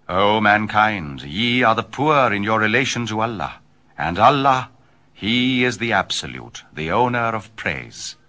O mankind, ye are the poor in your relation to Allah, and Allah, He is the Absolute, the owner of praise.